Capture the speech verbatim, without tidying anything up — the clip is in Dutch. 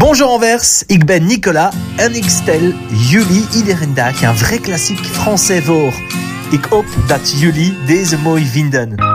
Bonjour Anvers, ik ben Nicolas en ik stel jullie iedere dag een vrai klassiek français voor. Ik hoop dat jullie deze mooi vinden.